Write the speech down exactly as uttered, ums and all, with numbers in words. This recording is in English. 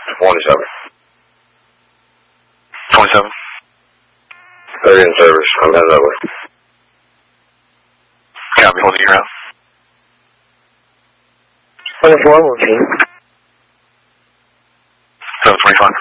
twenty-seven. twenty-seven. thirty in service. I'm headed over. Copy, holding your ground. twenty-four, we'll see. seven twenty-five.